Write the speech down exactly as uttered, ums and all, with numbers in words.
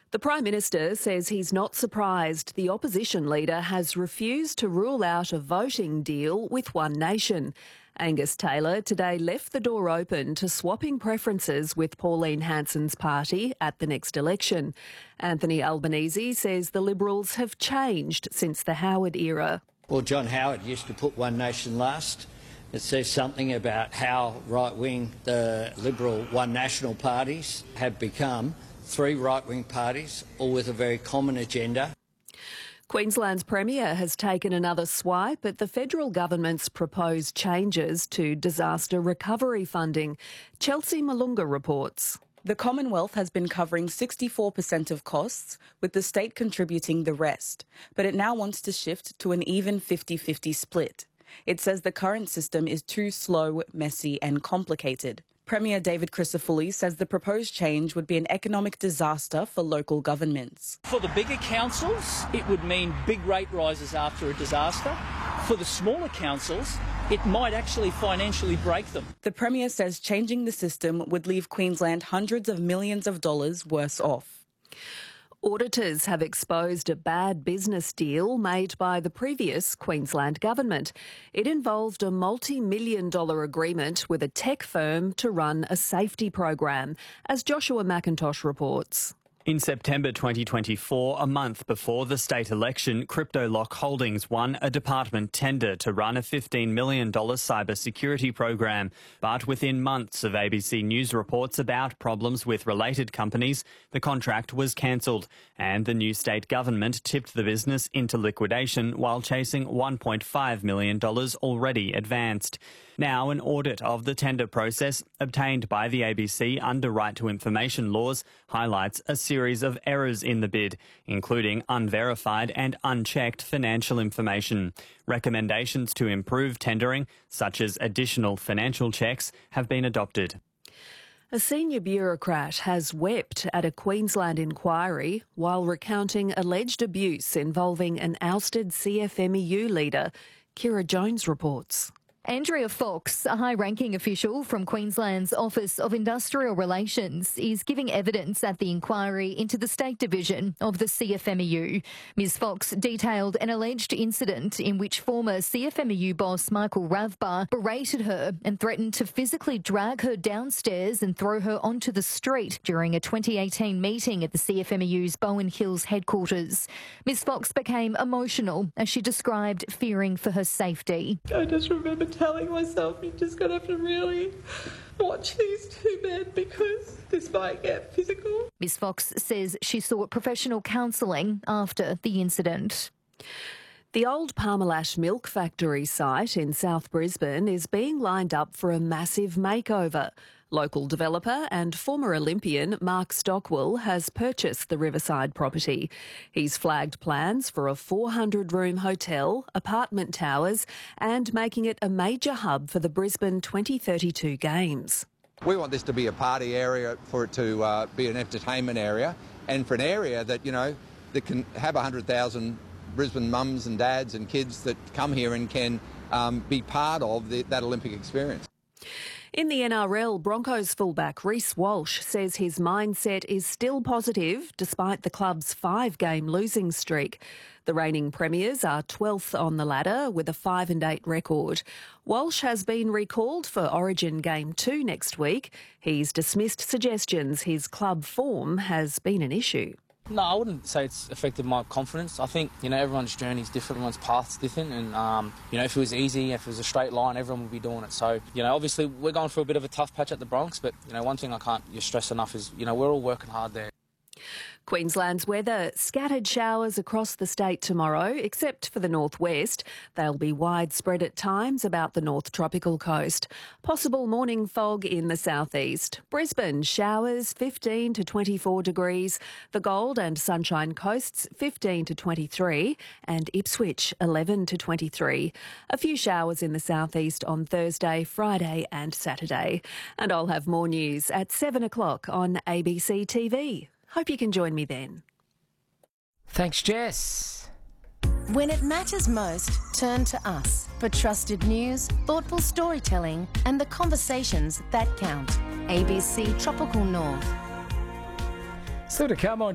The Prime Minister says he's not surprised the opposition leader has refused to rule out a voting deal with One Nation. Angus Taylor today left the door open to swapping preferences with Pauline Hanson's party at the next election. Anthony Albanese says the Liberals have changed since the Howard era. Well, John Howard used to put One Nation last. It says something about how right-wing the Liberal One National parties have become. Three right-wing parties, all with a very common agenda. Queensland's Premier has taken another swipe at the federal government's proposed changes to disaster recovery funding. Chelsea Malunga reports. The Commonwealth has been covering sixty-four percent of costs, with the state contributing the rest, but it now wants to shift to an even fifty-fifty split. It says the current system is too slow, messy and complicated. Premier David Crisafulli says the proposed change would be an economic disaster for local governments. For the bigger councils, it would mean big rate rises after a disaster. For the smaller councils, it might actually financially break them. The Premier says changing the system would leave Queensland hundreds of millions of dollars worse off. Auditors have exposed a bad business deal made by the previous Queensland government. It involved a multi-million dollar agreement with a tech firm to run a safety program, as Joshua McIntosh reports. In September twenty twenty-four, a month before the state election, CryptoLock Holdings won a department tender to run a fifteen million dollars cybersecurity program. But within months of A B C News reports about problems with related companies, the contract was cancelled and the new state government tipped the business into liquidation while chasing one point five million dollars already advanced. Now, an audit of the tender process obtained by the A B C under Right to Information laws highlights a series of errors in the bid, including unverified and unchecked financial information. Recommendations to improve tendering, such as additional financial checks, have been adopted. A senior bureaucrat has wept at a Queensland inquiry while recounting alleged abuse involving an ousted C F M E U leader. Kira Jones reports. Andrea Fox, a high-ranking official from Queensland's Office of Industrial Relations, is giving evidence at the inquiry into the State Division of the C F M E U. Ms Fox detailed an alleged incident in which former C F M E U boss Michael Ravbar berated her and threatened to physically drag her downstairs and throw her onto the street during a twenty eighteen meeting at the C F M E U's Bowen Hills headquarters. Ms Fox became emotional as she described fearing for her safety. I just remember telling myself you just got to have to really watch these two men because this might get physical. Miz Fox says she sought professional counselling after the incident. The old Parmalat milk factory site in South Brisbane is being lined up for a massive makeover. Local developer and former Olympian Mark Stockwell has purchased the riverside property. He's flagged plans for a four hundred room hotel, apartment towers and making it a major hub for the Brisbane twenty thirty-two Games. We want this to be a party area, for it to uh, be an entertainment area, and for an area that, you know, that can have one hundred thousand Brisbane mums and dads and kids that come here and can um, be part of the, that Olympic experience. In the N R L, Broncos fullback Reece Walsh says his mindset is still positive despite the club's five-game losing streak. The reigning premiers are twelfth on the ladder with a five and eight record. Walsh has been recalled for Origin Game two next week. He's dismissed suggestions his club form has been an issue. No, I wouldn't say it's affected my confidence. I think, you know, everyone's journey is different, everyone's path's different, and, um, you know, if it was easy, if it was a straight line, everyone would be doing it. So, you know, obviously we're going through a bit of a tough patch at the Bronx, but, you know, one thing I can't stress enough is, you know, we're all working hard there. Queensland's weather, scattered showers across the state tomorrow, except for the northwest. They'll be widespread at times about the North Tropical Coast. Possible morning fog in the southeast. Brisbane, showers fifteen to twenty-four degrees. The Gold and Sunshine Coasts fifteen to twenty-three and Ipswich eleven to twenty-three. A few showers in the southeast on Thursday, Friday and Saturday. And I'll have more news at seven o'clock on A B C T V. Hope you can join me then. Thanks, Jess. When it matters most, turn to us for trusted news, thoughtful storytelling and the conversations that count. A B C Tropical North. Still to come on